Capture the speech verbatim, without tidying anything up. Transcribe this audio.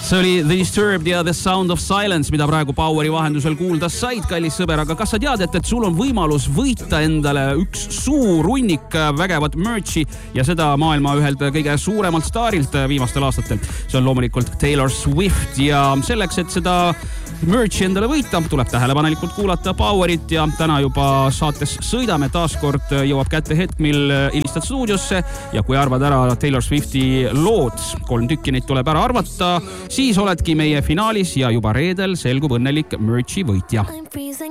See oli The Disturbed ja The Sound of Silence, mida praegu Poweri vahendusel kuulda said, kallis sõber, aga kas sa tead, et, et sul on võimalus võita endale üks suur hunnik vägevat merchi ja seda maailma ühelt kõige suuremalt staarilt viimastel aastatel. See on loomulikult Taylor Swift ja selleks, et seda merchi endale võita, tuleb tähelepanelikult kuulata Powerit ja täna juba saates sõidame. Taaskord jõuab kätte hetk, mil ilistad stuudiosse ja kui arvad ära Taylor Swifti lood, kolm tükki neid tuleb ära arvata, siis oledki meie finaalis ja juba reedel selgub õnnelik merchi võitja.